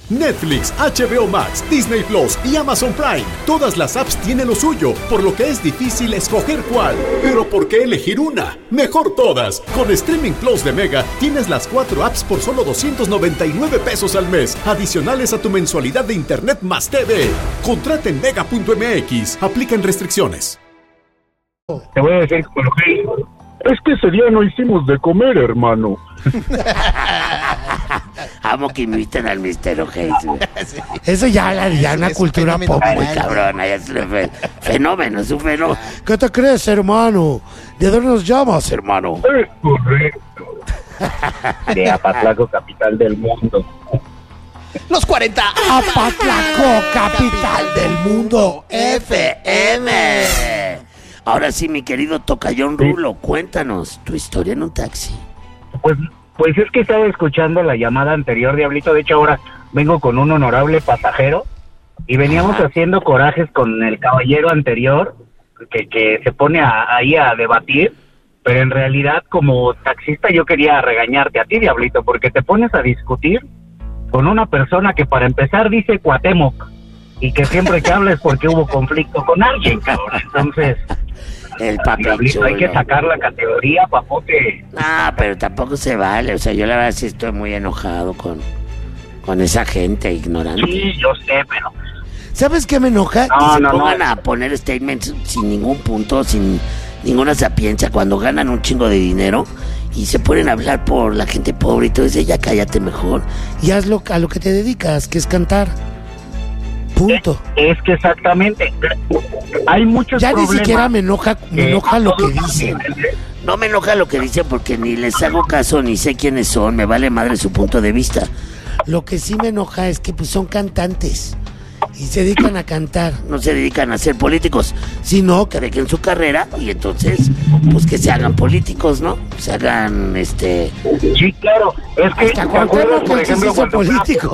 Netflix, HBO Max, Disney Plus y Amazon Prime. Todas las apps tienen lo suyo, por lo que es difícil escoger cuál. Pero ¿por qué elegir una? Mejor todas. Con Streaming Plus de Mega tienes las 4 apps por solo 299 pesos al mes, adicionales a tu mensualidad de internet más TV. Contrata en mega.mx. Aplican restricciones. Te voy a decir, es que ese día no hicimos de comer, hermano. Amo que inviten al Mr. Ojeda. Eso ya una cultura pop. Muy cabrona, ya es un fenómeno, es un fenómeno. ¿Qué te crees, hermano? ¿De dónde nos llamas, hermano? Es correcto. De Apatlaco, capital del mundo. Los 40. Apatlaco, capital del mundo. FM. Ahora sí, mi querido Tocayón Rulo, cuéntanos tu historia en un taxi. Pues es que estaba escuchando la llamada anterior, Diablito. De hecho, ahora vengo con un honorable pasajero y veníamos haciendo corajes con el caballero anterior que se pone ahí a debatir, pero en realidad como taxista yo quería regañarte a ti, Diablito, porque te pones a discutir con una persona que para empezar dice Cuauhtémoc y que siempre que hables porque hubo conflicto con alguien, cabrón. Entonces... El papi Diablito, hay que sacar la categoría, papote. No, pero tampoco se vale. O sea, yo la verdad sí estoy muy enojado con esa gente ignorante. Sí, yo sé, pero... ¿Sabes qué me enoja? Que se pongan a poner statements sin ningún punto, sin ninguna sapiencia, cuando ganan un chingo de dinero y se ponen a hablar por la gente pobre y todo eso. Ya cállate mejor. Y hazlo a lo que te dedicas, que es cantar. Punto. Es que exactamente. Hay muchos ya problemas. Ni siquiera me enoja lo que dicen. No me enoja lo que dicen porque ni les hago caso ni sé quiénes son. Me vale madre su punto de vista. Lo que sí me enoja es que pues son cantantes y se dedican a cantar. No se dedican a ser políticos, sino que dejen su carrera y entonces pues que se hagan políticos, ¿no? Se hagan Sí, claro. Es que hasta Cuauhtémoc, por ejemplo, se hizo político.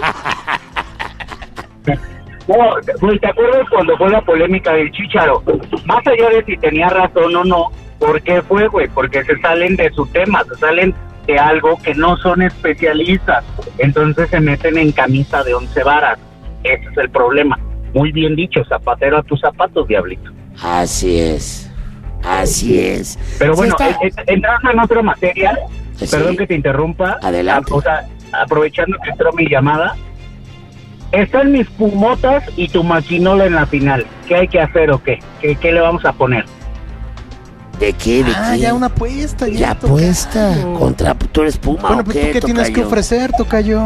No, ¿te acuerdas cuando fue la polémica del Chícharo? Más allá de si tenía razón o no, ¿por qué fue, güey? Porque se salen de su tema, se salen de algo que no son especialistas. Entonces se meten en camisa de 11 varas. Ese es el problema. Muy bien dicho, zapatero a tus zapatos, Diablito. Así es. Así es. Pero bueno, entrando en otra materia, sí. Perdón que te interrumpa. Adelante. O sea, aprovechando que entró mi llamada, están mis pumotas y tu maquinola en la final. ¿Qué hay que hacer o qué? ¿Qué le vamos a poner? ¿De qué? ¿De qué? Ya una apuesta. Ya apuesta. Contra, ¿tú eres Puma bueno, o qué, ¿tú qué tienes que ofrecer, Tocayo?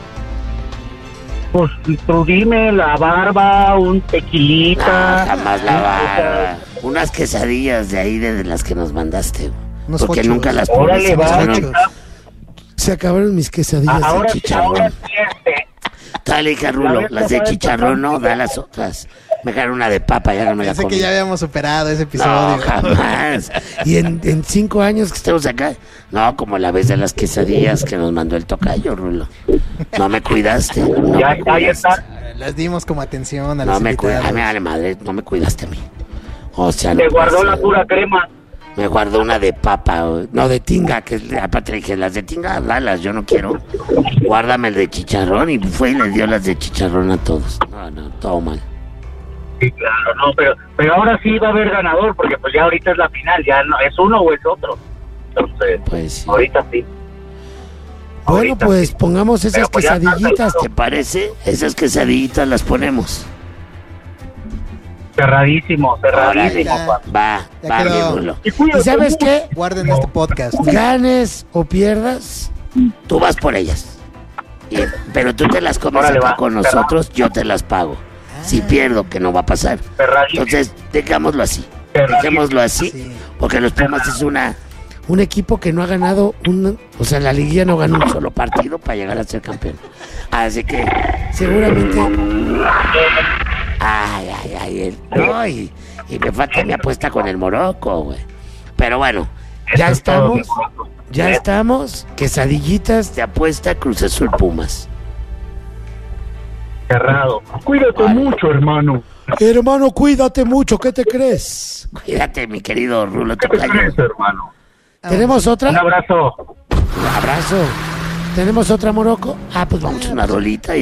Pues tú dime, la barba, un tequilita. Jamás la barba. Unas quesadillas de ahí de las que nos mandaste. Unos porque ocho. nunca las Órale, pones. Se acabaron mis quesadillas de chicharrón. Ahora Dale, hija Rulo, las de chicharrón no, da las otras. Me dejaron una de papa, ya no me la comí. Pensé que ya habíamos superado ese episodio. No, jamás. Y en 5 años que estamos acá, no, como la vez de las quesadillas que nos mandó el Tocayo, Rulo. No me cuidaste. No ya está. Las dimos como atención a no los me invitados. cuidaste, a mi madre, no me cuidaste a mí. O sea, te guardó la pura crema. Me guardó una de papa, no de tinga, que aparte dije, las de tinga, dalas, yo no quiero. Guárdame el de chicharrón y fue y le dio las de chicharrón a todos. No, todo mal. Sí, claro, no, pero ahora sí va a haber ganador, porque pues ya ahorita es la final, ya no es uno o es otro. Entonces, pues sí. Ahorita sí. Bueno, Ahorita pues sí. pongamos esas Pero, pues, quesadillitas. ¿Te parece? Esas quesadillitas las ponemos. Cerradísimo, Órale. papi. Va, Ya mi quedó. Rulo. ¿Y sabes qué? Guarden este podcast. Ganes o pierdas, Tú vas por ellas. Pero tú te las comes Órale, acá va, con nosotros, yo te las pago. Si pierdo, que no va a pasar. Cerradísimo. Entonces, dejémoslo así. Cerradísimo. Dejémoslo así, Sí. porque los Pumas es un equipo que no ha ganado o sea, la liguilla no ganó un solo partido para llegar a ser campeón. Así que, seguramente. no, y me falta mi apuesta con el Morocco, güey. Pero bueno, Ya Eso es todo, estamos. Ya estamos. Quesadillitas. te apuesta Cruz Azul Pumas. Cerrado. Cuídate Vale. mucho, hermano. Hermano, cuídate mucho. ¿Qué te crees? Cuídate, mi querido Rulo ¿Qué te Tocayo. crees, hermano? ¿Tenemos Un otra? abrazo. Un abrazo. ¿Tenemos otra, Morocco? Pues vamos a una rolita y